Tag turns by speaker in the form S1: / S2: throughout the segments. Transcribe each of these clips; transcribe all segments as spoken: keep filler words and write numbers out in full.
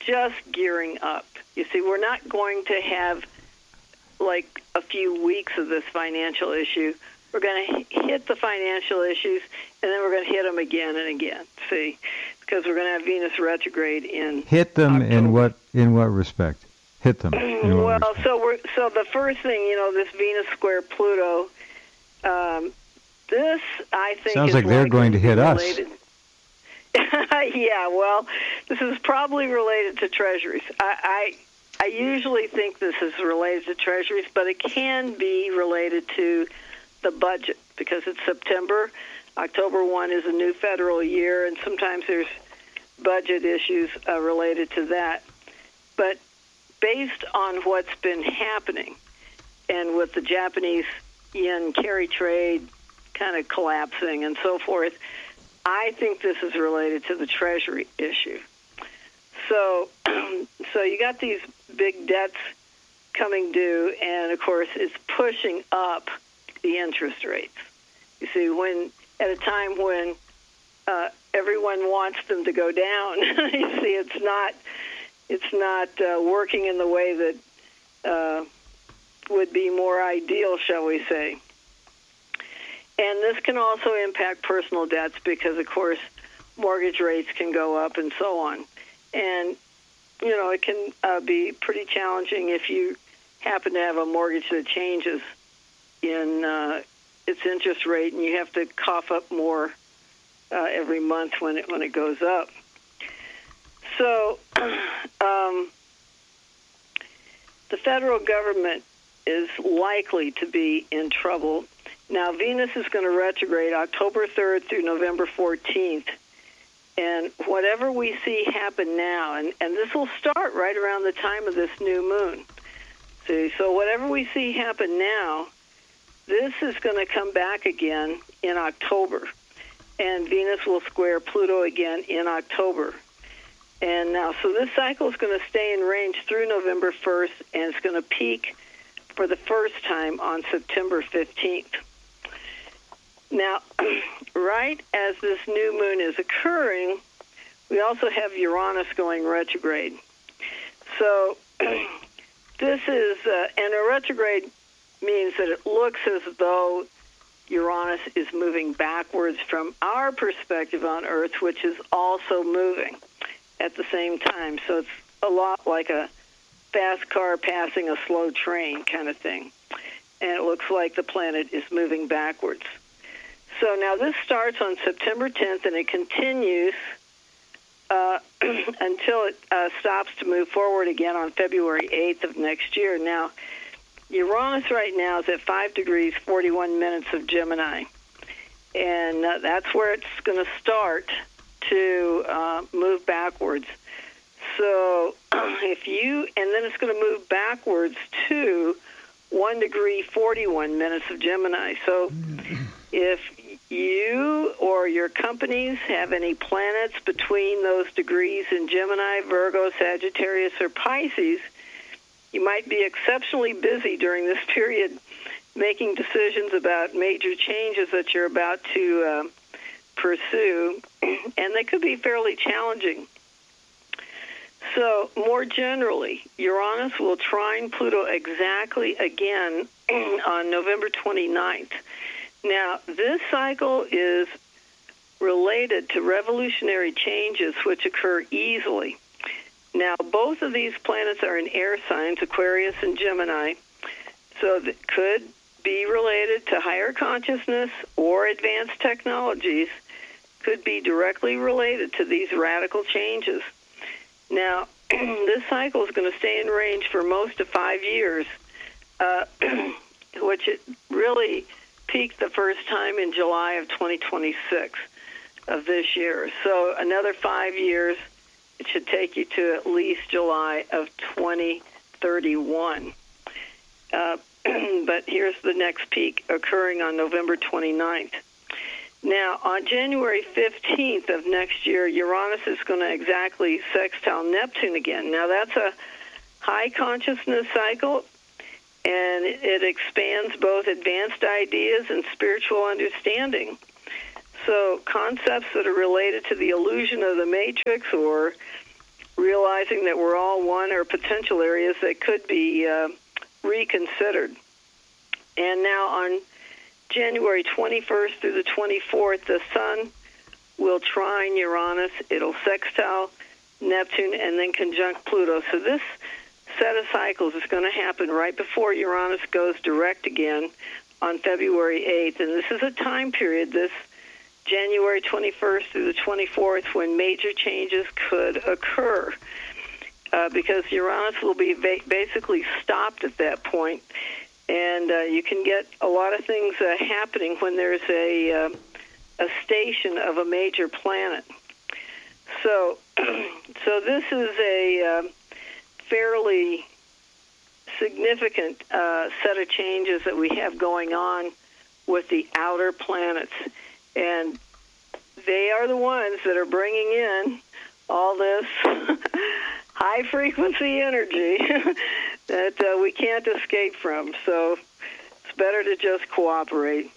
S1: just gearing up. You see, we're not going to have like a few weeks of this financial issue. We're going to hit the financial issues, and then we're going to hit them again and again. See, because we're going to have Venus retrograde in
S2: hit them
S1: October.
S2: in what in what respect? Hit them. In what
S1: well,
S2: respect?
S1: so we're so the first thing, you know, this Venus square Pluto. Um, this I think
S2: sounds
S1: is
S2: like they're
S1: likely
S2: going to hit us.
S1: related. Yeah, well, this is probably related to treasuries. I, I I usually think this is related to treasuries, but it can be related to the budget because it's September. October first is a new federal year, and sometimes there's budget issues uh, related to that. But based on what's been happening and with the Japanese yen carry trade kind of collapsing and so forth, I think this is related to the Treasury issue. So, so you got these big debts coming due, and of course, it's pushing up the interest rates. You see, when at a time when uh, everyone wants them to go down, you see, it's not it's not uh, working in the way that uh, would be more ideal, shall we say. And this can also impact personal debts because, of course, mortgage rates can go up and so on. And, you know, it can uh, be pretty challenging if you happen to have a mortgage that changes in uh, its interest rate and you have to cough up more uh, every month when it when it goes up. So um, the federal government is likely to be in trouble. Now, Venus is going to retrograde October third through November fourteenth. And whatever we see happen now, and, and this will start right around the time of this new moon. See, so whatever we see happen now, this is going to come back again in October. And Venus will square Pluto again in October. And now, so this cycle is going to stay in range through November first, and it's going to peak for the first time on September fifteenth. Now, right as this new moon is occurring, we also have Uranus going retrograde. So this is, uh, and a retrograde means that it looks as though Uranus is moving backwards from our perspective on Earth, which is also moving at the same time. So it's a lot like a fast car passing a slow train kind of thing. And it looks like the planet is moving backwards. So now this starts on September tenth, and it continues uh, until it uh, stops to move forward again on February eighth of next year. Now, Uranus right now is at five degrees, forty-one minutes of Gemini. And uh, that's where it's going to start to uh, move backwards. So if you, and then it's going to move backwards to one degree, forty-one minutes of Gemini. So if you or your companies have any planets between those degrees in Gemini, Virgo, Sagittarius, or Pisces, you might be exceptionally busy during this period making decisions about major changes that you're about to uh, pursue, and they could be fairly challenging. So more generally, Uranus will trine Pluto exactly again on November twenty-ninth. Now, this cycle is related to revolutionary changes which occur easily. Now, both of these planets are in air signs, Aquarius and Gemini, so that could be related to higher consciousness or advanced technologies, could be directly related to these radical changes. Now, this cycle is going to stay in range for most of five years, uh, which it really peaked the first time in July of twenty twenty-six of this year. So another five years, it should take you to at least July of twenty thirty-one. Uh, but here's the next peak occurring on November twenty-ninth. Now, on January fifteenth of next year, Uranus is going to exactly sextile Neptune again. Now, that's a high consciousness cycle, and it expands both advanced ideas and spiritual understanding. So concepts that are related to the illusion of the matrix or realizing that we're all one or potential areas that could be uh, reconsidered. And now on January twenty-first through the twenty-fourth, the sun will trine Uranus. It'll sextile Neptune and then conjunct Pluto. So this set of cycles is going to happen right before Uranus goes direct again on February eighth. And this is a time period, this January twenty-first through the twenty-fourth, when major changes could occur. Uh, because Uranus will be ba- basically stopped at that point. And uh, you can get a lot of things uh, happening when there's a, uh, a station of a major planet. So, so this is a uh, fairly significant uh, set of changes that we have going on with the outer planets. And they are the ones that are bringing in all this high-frequency energy that uh, we can't escape from. So it's better to just cooperate.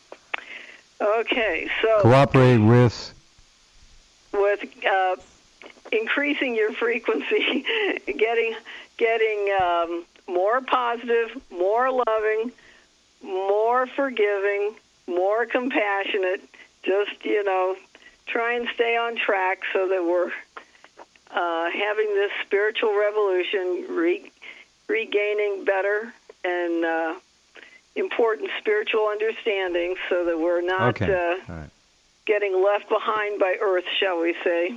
S1: Okay, so...
S2: Cooperate with?
S1: With uh, increasing your frequency, getting getting um, more positive, more loving, more forgiving, more compassionate. Just, you know, try and stay on track so that we're uh, having this spiritual revolution, re- regaining better and uh, important spiritual understanding so that we're not
S2: okay.
S1: uh,
S2: All right.
S1: getting left behind by Earth, shall we say.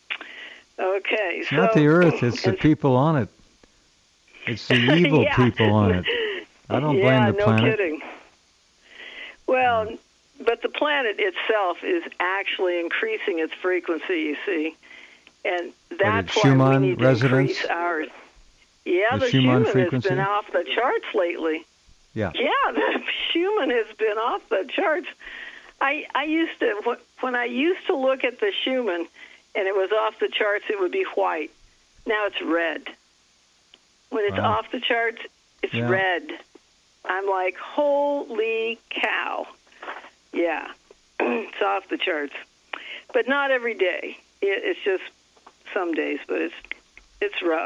S1: Okay.
S2: It's
S1: so,
S2: not the Earth, it's the people on it. It's the evil
S1: yeah.
S2: people on it. I don't blame
S1: yeah,
S2: the
S1: no
S2: planet.
S1: kidding. Well, mm. but the planet itself is actually increasing its frequency, you see. And that's why
S2: Schumann
S1: we need to
S2: resonance?
S1: increase ours. Yeah,
S2: the,
S1: the
S2: Schumann,
S1: Schumann
S2: frequency?
S1: has been off the charts lately.
S2: Yeah.
S1: Yeah, the Schumann has been off the charts. I I used to, when I used to look at the Schumann and it was off the charts, it would be white. Now it's red. When it's
S2: wow.
S1: off the charts, it's
S2: yeah.
S1: red. I'm like, holy cow. Yeah, it's off the charts. But not every day. It's just some days, but it's it's rough.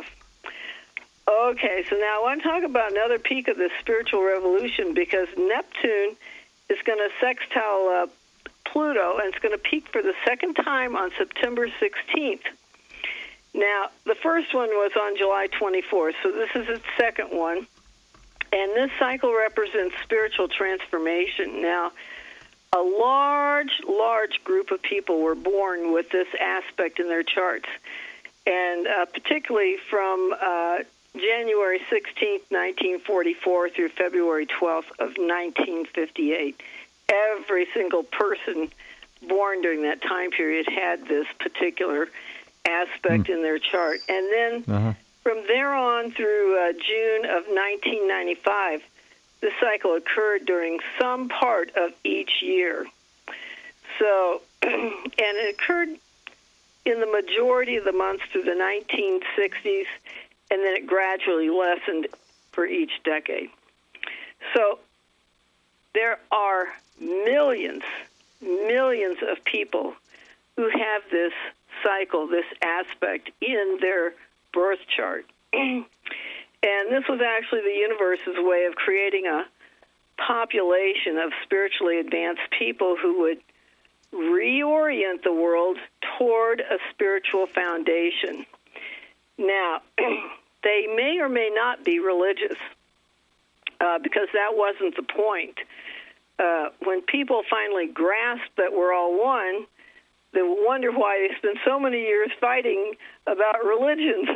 S1: Okay, so now I want to talk about another peak of the spiritual revolution, because Neptune is going to sextile uh, Pluto, and it's going to peak for the second time on September sixteenth. Now, the first one was on July twenty-fourth, so this is its second one. And this cycle represents spiritual transformation. Now, a large, large group of people were born with this aspect in their charts, and uh, particularly from uh, January sixteenth, nineteen forty-four through February twelfth of nineteen fifty-eight. Every single person born during that time period had this particular aspect mm. in their chart. And then uh-huh. from there on through uh, June of nineteen ninety-five, this cycle occurred during some part of each year. So, and it occurred in the majority of the months through the nineteen sixties, and then it gradually lessened for each decade. So there are millions, millions of people who have this cycle, this aspect in their birth chart. And this was actually the universe's way of creating a population of spiritually advanced people who would reorient the world toward a spiritual foundation. Now, they may or may not be religious, uh, because that wasn't the point. Uh, when people finally grasp that we're all one, they wonder why they spend so many years fighting about religions.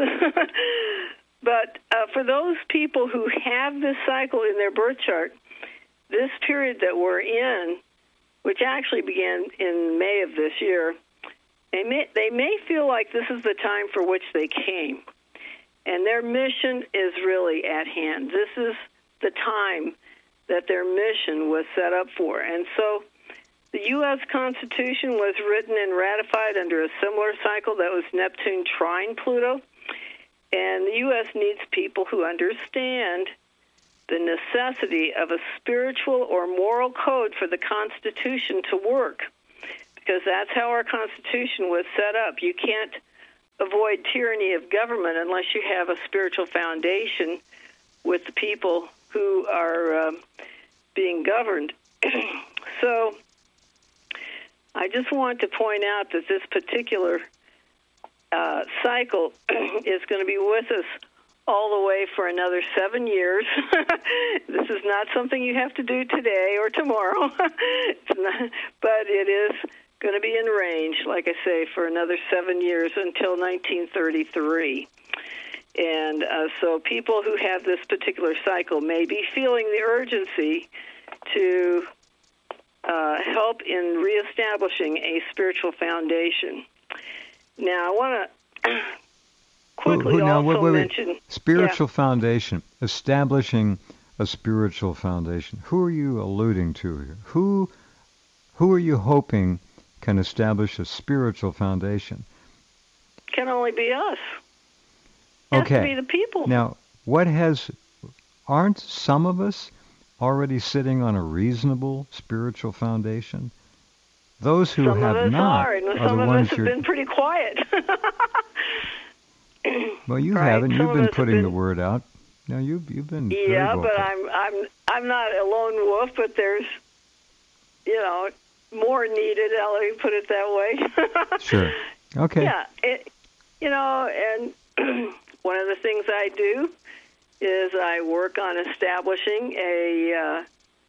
S1: But uh, for those people who have this cycle in their birth chart, this period that we're in, which actually began in May of this year, they may, they may feel like this is the time for which they came. And their mission is really at hand. This is the time that their mission was set up for. And so the U S Constitution was written and ratified under a similar cycle that was Neptune trine Pluto. And the U S needs people who understand the necessity of a spiritual or moral code for the Constitution to work, because that's how our Constitution was set up. You can't avoid tyranny of government unless you have a spiritual foundation with the people who are um, being governed. So I just want to point out that this particular uh, cycle is going to be with us all the way for another seven years. This is not something you have to do today or tomorrow, it's not, but it is going to be in range, like I say, for another seven years until nineteen thirty-three. And uh, so people who have this particular cycle may be feeling the urgency to uh, help in reestablishing a spiritual foundation. Now, I want to quickly who, who, now,
S2: also
S1: wait, wait, mention...
S2: Wait. Spiritual
S1: yeah.
S2: foundation, establishing a spiritual foundation. Who are you alluding to here? Who, who are you hoping can establish a spiritual foundation?
S1: Can only be us. It
S2: okay.
S1: has to be the people.
S2: Now, what has... Aren't some of us already sitting on a reasonable spiritual foundation? Those who
S1: some
S2: have
S1: of us
S2: not
S1: are, and
S2: are
S1: some
S2: the
S1: of
S2: ones
S1: us have
S2: you're...
S1: been pretty quiet.
S2: Well, you
S1: right?
S2: haven't.
S1: Some
S2: You've been putting
S1: been...
S2: the word out. No, you've you've been
S1: yeah,
S2: very vocal.
S1: but I'm I'm I'm not a lone wolf. But there's, you know, more needed. Let me put it that way.
S2: Sure. Okay.
S1: Yeah. It, you know, and one of the things I do is I work on establishing a uh,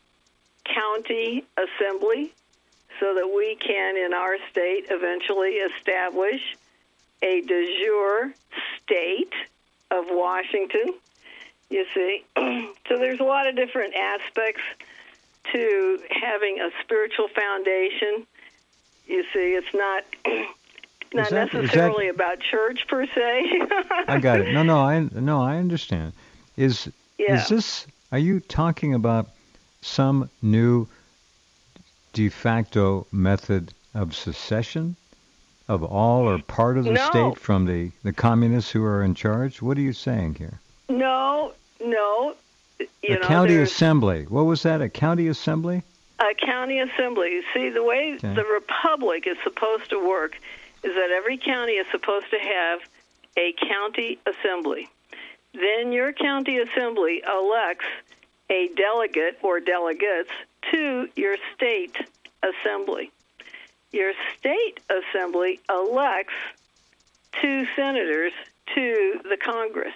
S1: county assembly so that we can, in our state, eventually establish a de jure state of Washington, you see. So there's a lot of different aspects to having a spiritual foundation. You see, it's not not that, necessarily that, about church per se.
S2: I got it. No, no, I no, I understand. Is
S1: yeah.
S2: is this? Are you talking about some new de facto method of secession of all or part of the
S1: no.
S2: state from the, the communists who are in charge? What are you saying here?
S1: No, no. You
S2: a
S1: know,
S2: county assembly. What was that? A county assembly?
S1: A county assembly. You see, the way okay. the republic is supposed to work is that every county is supposed to have a county assembly. Then your county assembly elects a delegate or delegates to your state assembly. Your state assembly elects two senators to the Congress.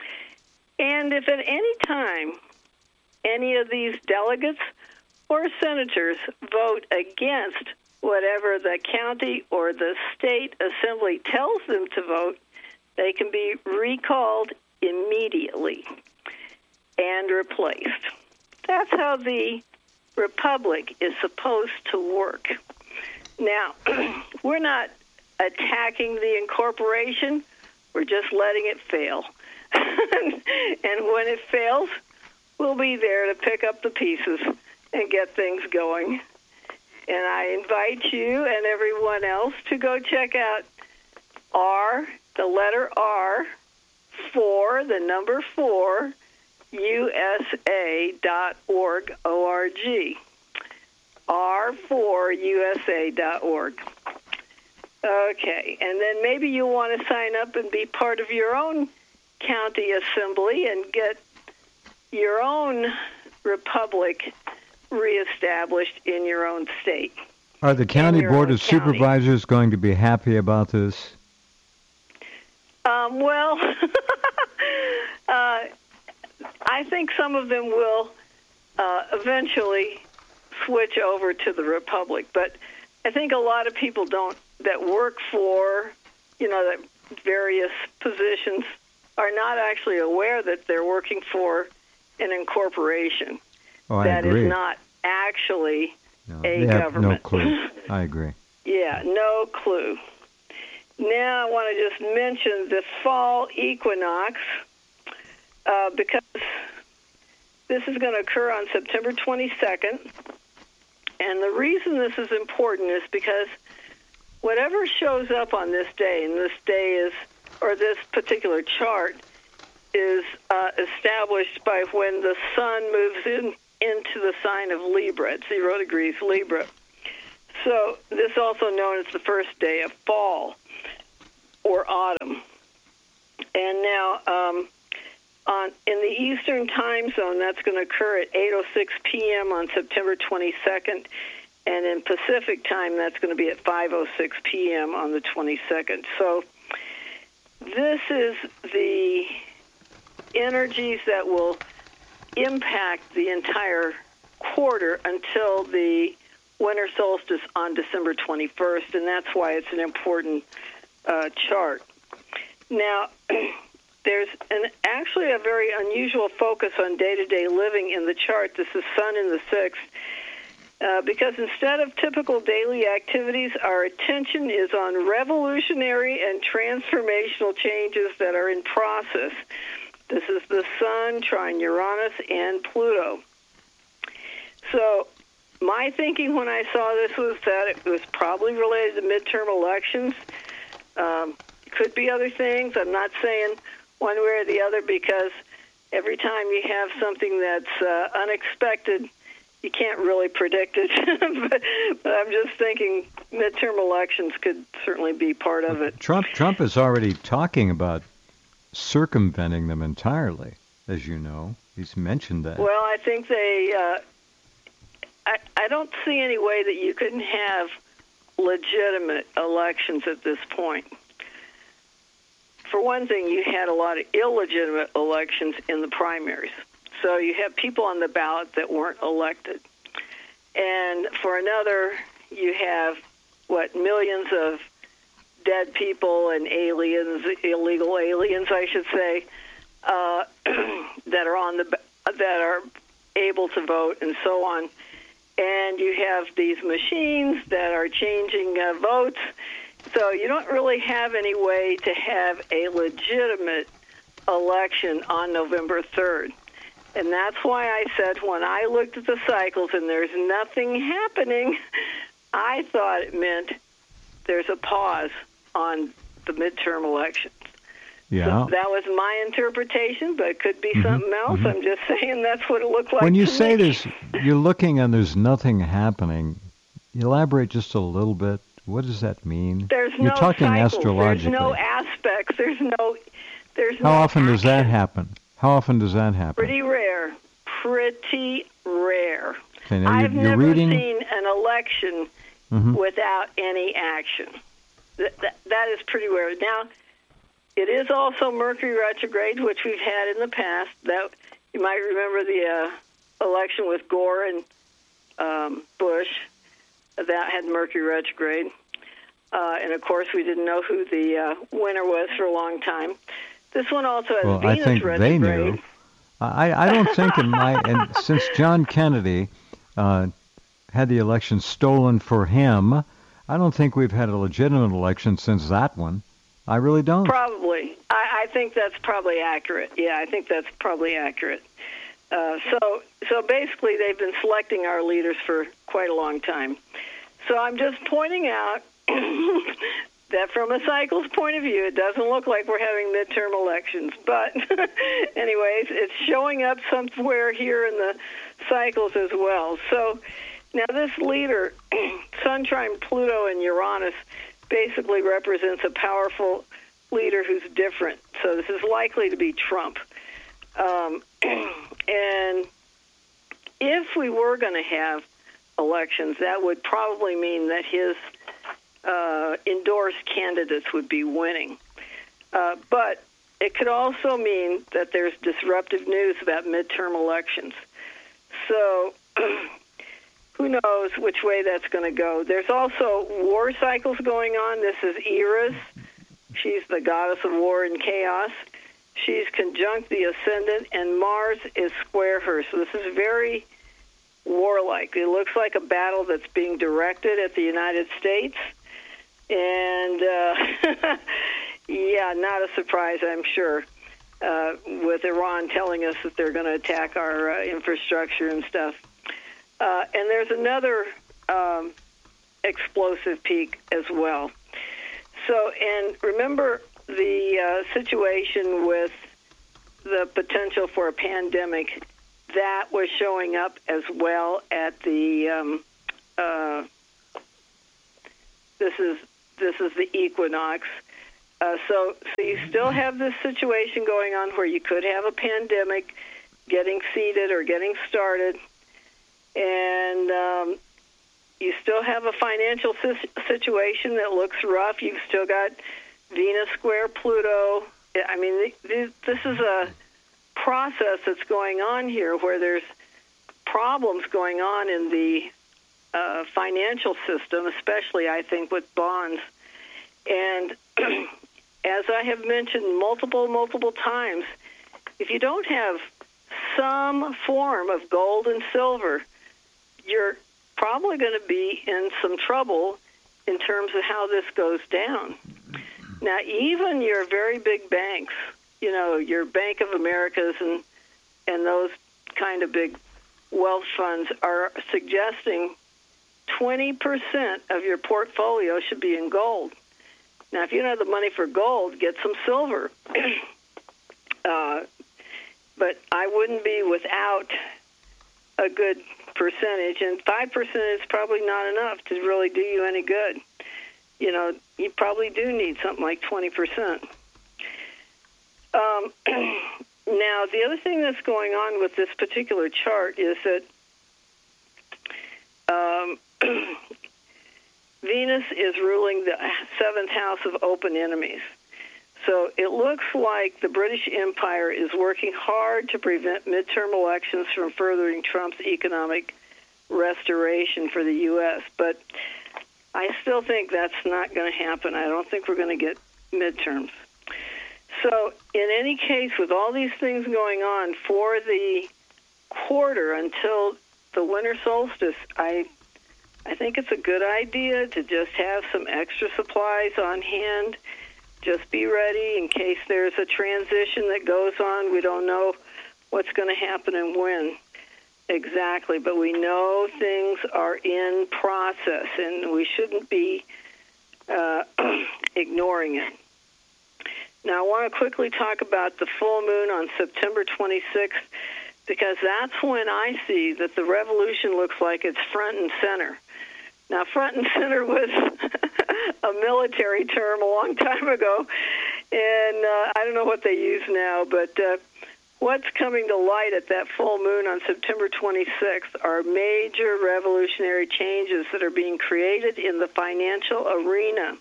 S1: And if at any time any of these delegates or senators vote against whatever the county or the state assembly tells them to vote, they can be recalled immediately and replaced. That's how the republic is supposed to work. Now, we're not attacking the incorporation. We're just letting it fail. And when it fails, we'll be there to pick up the pieces and get things going. And I invite you and everyone else to go check out R, the letter R, four, the number four, U S A dot org, O R G. R four U S A dot org. Okay, and then maybe you want to sign up and be part of your own county assembly and get your own republic reestablished in your own state.
S2: Are the county board of county. supervisors going to be happy about this?
S1: Um, well, uh, I think some of them will uh, eventually switch over to the republic, but I think a lot of people don't that work for, you know, that various positions are not actually aware that they're working for an incorporation.
S2: Oh, I
S1: that
S2: agree.
S1: is not actually
S2: no,
S1: a
S2: they have
S1: government.
S2: No clue. I agree.
S1: Yeah, no clue. Now I want to just mention the fall equinox uh, because this is going to occur on September twenty-second. And the reason this is important is because whatever shows up on this day, and this day is, or this particular chart, is uh, established by when the sun moves in into the sign of Libra at zero degrees Libra. So this is also known as the first day of fall. or autumn. And now, um, on in the Eastern time zone, that's going to occur at eight oh six p.m. on September twenty-second, and in Pacific time, that's going to be at five oh six p.m. on the twenty-second. So this is the energies that will impact the entire quarter until the winter solstice on December twenty-first, and that's why it's an important uh, chart. Now, there's an, actually a very unusual focus on day-to-day living in the chart. This is Sun in the sixth, uh, because instead of typical daily activities, our attention is on revolutionary and transformational changes that are in process. This is the Sun, trine Uranus, and Pluto. So my thinking when I saw this was that it was probably related to midterm elections. Um, could be other things. I'm not saying one way or the other, because every time you have something that's uh, unexpected, you can't really predict it. but, but I'm just thinking midterm elections could certainly be part of it.
S2: Trump Trump is already talking about circumventing them entirely, as you know. He's mentioned that.
S1: Well, I think they... Uh, I, I don't see any way that you can have legitimate elections at this point. For one thing, you had a lot of illegitimate elections in the primaries. So you have people on the ballot that weren't elected. And for another, you have, what, millions of dead people and aliens, illegal aliens, I should say, uh, that are on the that are able to vote and so on. And you have these machines that are changing uh, votes. So you don't really have any way to have a legitimate election on November third. And that's why I said when I looked at the cycles and there's nothing happening, I thought it meant there's a pause on the midterm elections.
S2: Yeah.
S1: So that was my interpretation, but it could be
S2: mm-hmm,
S1: something else.
S2: Mm-hmm.
S1: I'm just saying that's what it looked like.
S2: When you
S1: to
S2: say
S1: me.
S2: there's, you're looking and there's nothing happening, elaborate just a little bit. What does that mean?
S1: There's
S2: You're
S1: no
S2: talking
S1: cycles.
S2: astrologically.
S1: There's no aspects. There's no. There's
S2: How
S1: no
S2: often
S1: action.
S2: does that happen? How often does that happen?
S1: Pretty rare. Pretty rare.
S2: Okay, now
S1: I've
S2: you're, you're
S1: never
S2: reading...
S1: seen an election
S2: mm-hmm.
S1: without any action. That, that, that is pretty rare. Now, it is also Mercury retrograde, which we've had in the past. That you might remember the uh, election with Gore and um, Bush. That had Mercury retrograde. Uh, and, of course, we didn't know who the uh, winner was for a long time. This one also has
S2: well,
S1: Venus
S2: I think
S1: retrograde.
S2: they knew. I, I don't think in my... And since John Kennedy uh, had the election stolen for him, I don't think we've had a legitimate election since that one. I really don't.
S1: Probably. I, I think that's probably accurate. Yeah, I think that's probably accurate. Uh, so, so basically, they've been selecting our leaders for quite a long time. So I'm just pointing out that from a cycle's point of view, it doesn't look like we're having midterm elections. But anyways, it's showing up somewhere here in the cycles as well. So now this leader, Sun, trine, Pluto, and Uranus, basically represents a powerful leader who's different. So this is likely to be Trump. Um, and if we were going to have elections, that would probably mean that his uh, endorsed candidates would be winning. Uh, but it could also mean that there's disruptive news about midterm elections. So who knows which way that's going to go. There's also war cycles going on. This is Eris. She's the goddess of war and chaos. She's conjunct the ascendant, and Mars is square her. So this is very warlike. It looks like a battle that's being directed at the United States. And, uh, yeah, not a surprise, I'm sure, uh, with Iran telling us that they're going to attack our uh, infrastructure and stuff. Uh, and there's another um, explosive peak as well. So, and remember the uh, situation with the potential for a pandemic, that was showing up as well at the, um, uh, this is this is the equinox. Uh, so, so you still have this situation going on where you could have a pandemic getting seeded or getting started, and um, you still have a financial situation that looks rough. You've still got Venus square Pluto. I mean, this is a process that's going on here where there's problems going on in the uh, financial system, especially, I think, with bonds. And as I have mentioned multiple, multiple times, if you don't have some form of gold and silver, you're probably going to be in some trouble in terms of how this goes down. Now, even your very big banks, you know, your Bank of Americas and and those kind of big wealth funds are suggesting twenty percent of your portfolio should be in gold. Now, if you don't have the money for gold, get some silver. uh, but I wouldn't be without a good percentage, and five percent is probably not enough to really do you any good. You know, you probably do need something like twenty percent. Um, now, the other thing that's going on with this particular chart is that um, Venus is ruling the seventh house of open enemies. So it looks like the British Empire is working hard to prevent midterm elections from furthering Trump's economic restoration for the U S, but I still think that's not going to happen. I don't think we're going to get midterms. So in any case, with all these things going on for the quarter until the winter solstice, I I think it's a good idea to just have some extra supplies on hand. Just be ready in case there's a transition that goes on. We don't know what's going to happen and when exactly, but we know things are in process, and we shouldn't be uh, ignoring it. Now, I want to quickly talk about the full moon on September twenty-sixth, because that's when I see that the revolution looks like it's front and center. Now, front and center was a military term a long time ago, and uh, I don't know what they use now, but uh, what's coming to light at that full moon on September twenty-sixth are major revolutionary changes that are being created in the financial arena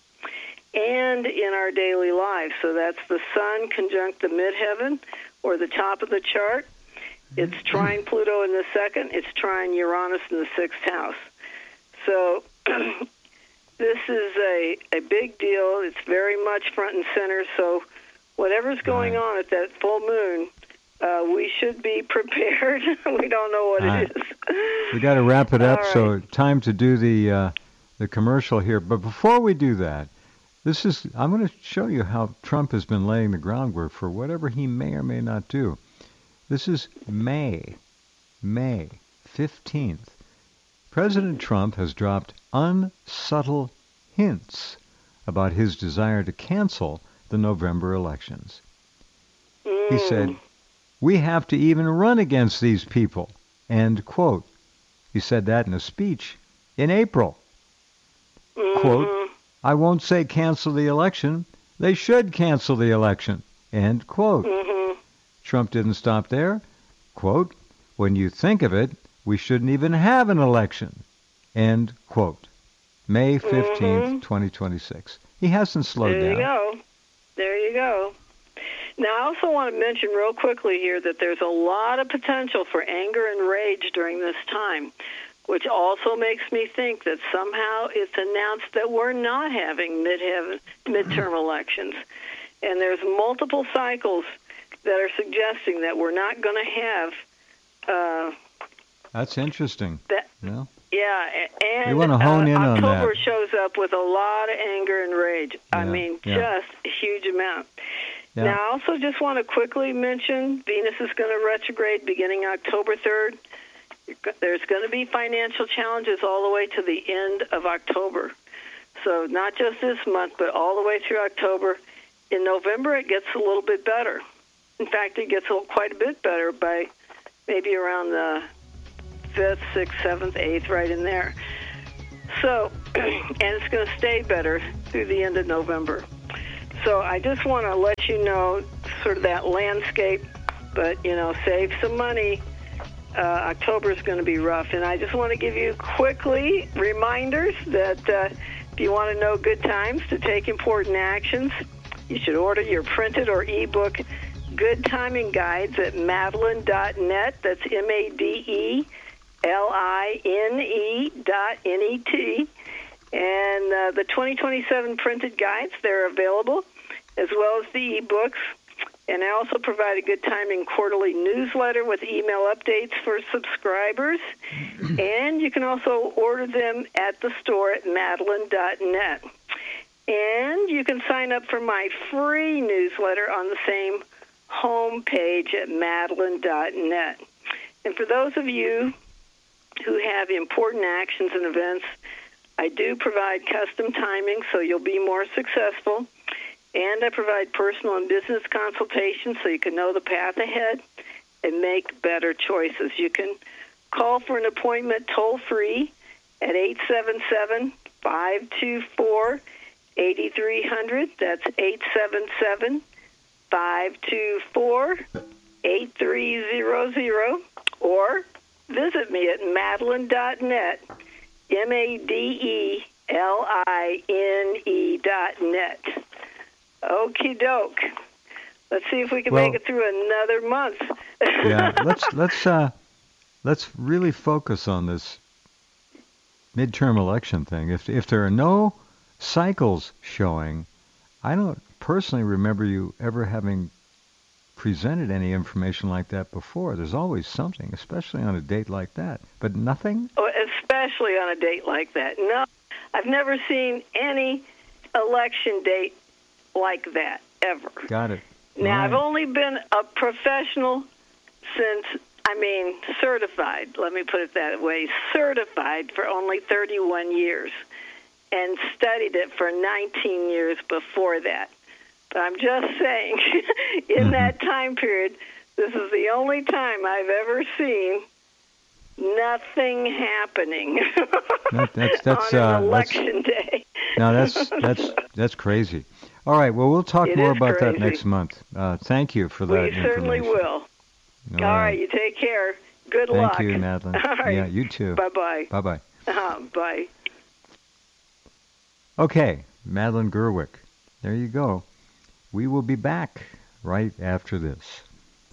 S1: and in our daily lives. So that's the sun conjunct the midheaven, or the top of the chart. It's trine Pluto in the second. It's trine Uranus in the sixth house. So this is a, a big deal. It's very much front and center. So whatever's going on at that full moon, uh, we should be prepared. We don't know what
S2: right.
S1: it is.
S2: We got to wrap it up.
S1: Right.
S2: So time to do the uh, the commercial here. But before we do that, this is I'm going to show you how Trump has been laying the groundwork for whatever he may or may not do. This is May, May fifteenth. President Trump has dropped unsubtle hints about his desire to cancel the November elections.
S1: Mm.
S2: He said, "We have to even run against these people," end quote. He said that in a speech in April.
S1: Mm-hmm.
S2: Quote, "I won't say cancel the election. They should cancel the election," end quote.
S1: Mm-hmm.
S2: Trump didn't stop there. Quote, "When you think of it, we shouldn't even have an election," end quote. May fifteenth, mm-hmm. twenty twenty-six. He hasn't slowed
S1: there
S2: down.
S1: There you go. There you go. Now, I also want to mention real quickly here that there's a lot of potential for anger and rage during this time, which also makes me think that somehow it's announced that we're not having mid-heaven, midterm elections. And there's multiple cycles that are suggesting that we're not going to have... Uh,
S2: That's interesting.
S1: That,
S2: yeah.
S1: Yeah, and
S2: we want to hone in
S1: uh,
S2: on that.
S1: October shows up with a lot of anger and rage.
S2: Yeah,
S1: I mean,
S2: yeah.
S1: just a huge amount.
S2: Yeah.
S1: Now, I also just want to quickly mention Venus is going to retrograde beginning October third. There's going to be financial challenges all the way to the end of October. So not just this month, but all the way through October. In November, it gets a little bit better. In fact, it gets a, quite a bit better by maybe around the fifth, sixth, seventh, eighth, right in there. So, and it's going to stay better through the end of November. So I just want to let you know sort of that landscape, but, you know, save some money. Uh, October is going to be rough. And I just want to give you quickly reminders that uh, if you want to know good times to take important actions, you should order your printed or ebook Good Timing Guides at Madeline dot net. That's M A D E L I N E dot N E T. And uh, the twenty twenty-seven printed guides, they're available, as well as the ebooks. And I also provide a Good Timing quarterly newsletter with email updates for subscribers. And you can also order them at the store at Madeline dot net. And you can sign up for my free newsletter on the same homepage at Madeline dot net. And for those of you who have important actions and events, I do provide custom timing so you'll be more successful. And I provide personal and business consultations so you can know the path ahead and make better choices. You can call for an appointment toll-free at eight seven seven, five two four, eight three zero zero. That's eight seven seven, five two four, eight three zero zero. Or visit me at Madeline dot net, M A D E L I N E dot net. Okie doke. Let's see if we can
S2: well,
S1: make it through another month.
S2: yeah, let's let's uh, let's really focus on this midterm election thing. If if there are no cycles showing, I don't personally remember you ever having presented any information like that before. There's always something, especially on a date like that. But nothing?
S1: Oh, especially on a date like that. No, I've never seen any election date like that, ever.
S2: Got it.
S1: Now,
S2: right.
S1: I've only been a professional since, I mean, certified, let me put it that way, certified for only thirty-one years and studied it for nineteen years before that. But I'm just saying, in mm-hmm. that time period, this is the only time I've ever seen nothing happening
S2: that, that's, that's,
S1: on an
S2: uh,
S1: election
S2: that's,
S1: day.
S2: No, that's that's that's crazy. All right, well, we'll talk
S1: it
S2: more about
S1: crazy.
S2: that next month. Uh, thank you for that
S1: we
S2: information.
S1: We certainly will. All, All right. right, you take care. Good
S2: thank
S1: luck.
S2: Thank you, Madeline.
S1: All right.
S2: Yeah, you too.
S1: Bye-bye.
S2: Bye-bye.
S1: Uh-huh. Bye.
S2: Okay, Madeline Gerwick. There you go. We will be back right after this.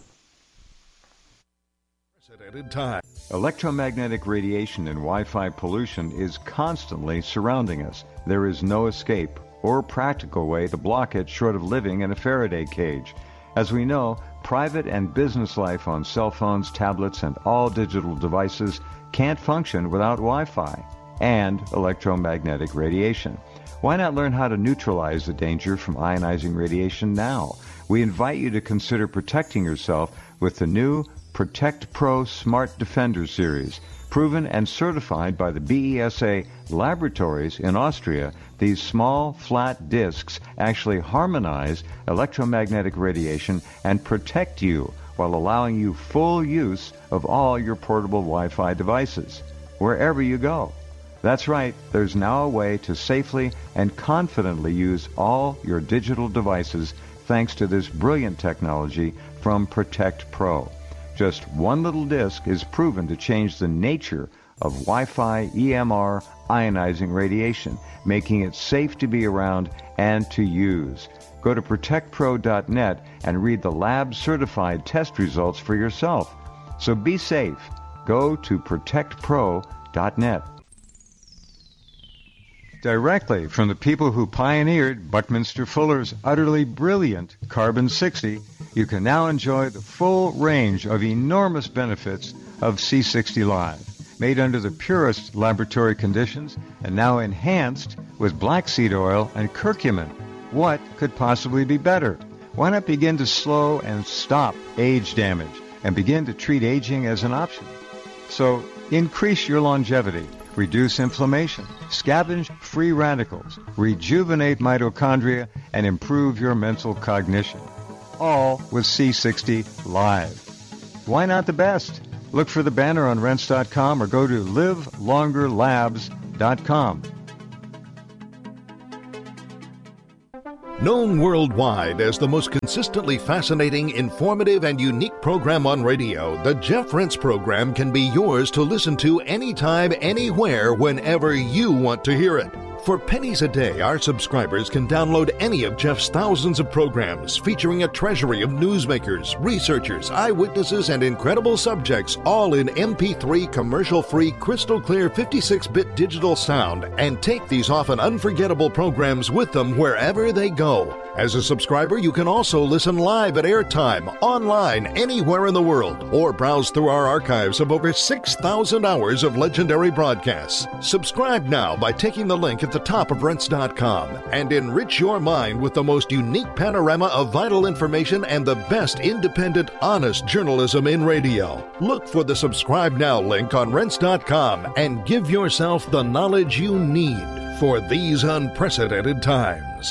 S3: Time.
S2: Electromagnetic radiation and Wi-Fi pollution is constantly surrounding us. There is no escape or practical way to block it short of living in a Faraday cage. As we know, private and business life on cell phones, tablets, and all digital devices can't function without Wi-Fi and electromagnetic radiation. Why not learn how to neutralize the danger from ionizing radiation now? We invite you to consider protecting yourself with the new Protect Pro Smart Defender series. Proven and certified by the B E S A laboratories in Austria, these small, flat discs actually harmonize electromagnetic radiation and protect you while allowing you full use of all your portable Wi-Fi devices, wherever you go. That's right, there's now a way to safely and confidently use all your digital devices thanks to this brilliant technology from Protect Pro. Just one little disc is proven to change the nature of Wi-Fi E M R ionizing radiation, making it safe to be around and to use. Go to protect pro dot net and read the lab-certified test results for yourself. So be safe. Go to protect pro dot net. Directly from the people who pioneered Buckminster Fuller's utterly brilliant Carbon sixty, you can now enjoy the full range of enormous benefits of C sixty Live. Made under the purest laboratory conditions and now enhanced with black seed oil and curcumin. What could possibly be better? Why not begin to slow and stop age damage and begin to treat aging as an option? So increase your longevity, reduce inflammation, scavenge free radicals, rejuvenate mitochondria, and improve your mental cognition. All with C sixty Live. Why not the best? Look for the banner on rense dot com or go to live longer labs dot com.
S3: Known worldwide as the most consistently fascinating, informative, and unique program on radio, the Jeff Rense program can be yours to listen to anytime, anywhere, whenever you want to hear it. For pennies a day, our subscribers can download any of Jeff's thousands of programs featuring a treasury of newsmakers, researchers, eyewitnesses, and incredible subjects, all in M P three commercial-free, crystal-clear fifty-six bit digital sound, and take these often unforgettable programs with them wherever they go. As a subscriber, you can also listen live at airtime, online, anywhere in the world, or browse through our archives of over six thousand hours of legendary broadcasts. Subscribe now by taking the link at the top of rense dot com and enrich your mind with the most unique panorama of vital information and the best independent, honest journalism in radio. Look for the Subscribe Now link on rense dot com and give yourself the knowledge you need for these unprecedented times.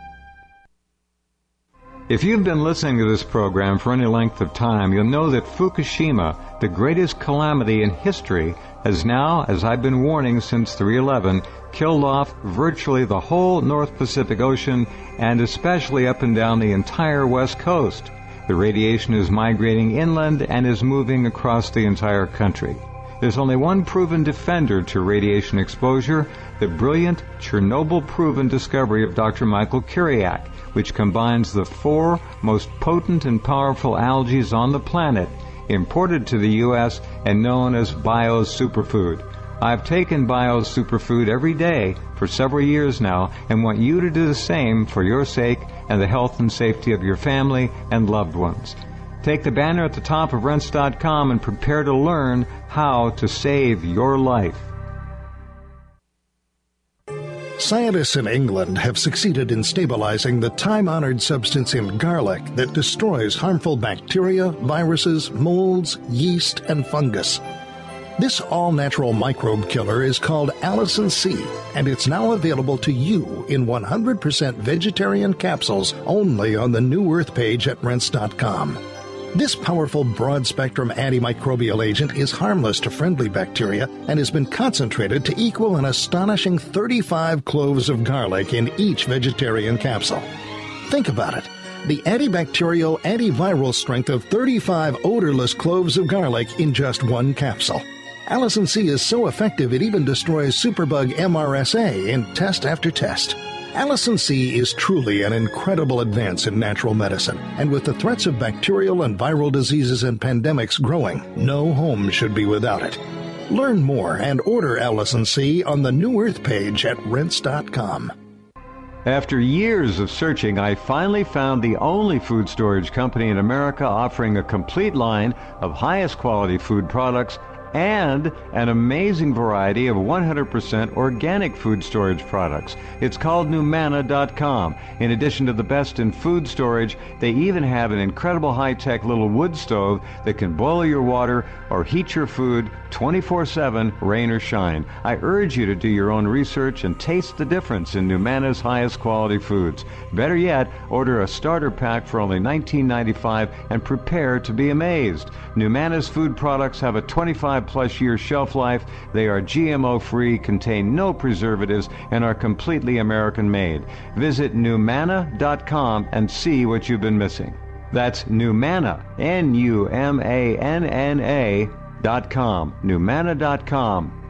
S2: If you've been listening to this program for any length of time, you'll know that Fukushima, the greatest calamity in history, has now, as I've been warning since three eleven, killed off virtually the whole North Pacific Ocean and especially up and down the entire West Coast. The radiation is migrating inland and is moving across the entire country. There's only one proven defender to radiation exposure, the brilliant Chernobyl-proven discovery of Doctor Michael Kiriak, which combines the four most potent and powerful algae on the planet, imported to the U S and known as Bio's Superfood. I've taken Bio's Superfood every day for several years now and want you to do the same for your sake and the health and safety of your family and loved ones. Take the banner at the top of rense dot com and prepare to learn how to save your life.
S4: Scientists in England have succeeded in stabilizing the time-honored substance in garlic that destroys harmful bacteria, viruses, molds, yeast, and fungus. This all-natural microbe killer is called Allicin C, and it's now available to you in one hundred percent vegetarian capsules only on the New Earth page at rense dot com. This powerful broad-spectrum antimicrobial agent is harmless to friendly bacteria and has been concentrated to equal an astonishing thirty-five cloves of garlic in each vegetarian capsule. Think about it. The antibacterial, antiviral strength of thirty-five odorless cloves of garlic in just one capsule. Allicin C is so effective it even destroys superbug M R S A in test after test. Allicin C is truly an incredible advance in natural medicine, and with the threats of bacterial and viral diseases and pandemics growing, no home should be without it. Learn more and order Allicin C on the New Earth page at rense dot com.
S2: After years of searching, I finally found the only food storage company in America offering a complete line of highest quality food products and an amazing variety of one hundred percent organic food storage products. It's called new mana dot com. In addition to the best in food storage, they even have an incredible high-tech little wood stove that can boil your water or heat your food twenty-four seven, rain or shine. I urge you to do your own research and taste the difference in NuMana's highest quality foods. Better yet, order a starter pack for only nineteen ninety-five dollars and prepare to be amazed. NuMana's food products have a twenty-five plus year shelf life. They are G M O free, contain no preservatives, and are completely American made. Visit new mana dot com and see what you've been missing. That's NuMana, N U M A N N A dot com, new mana dot com.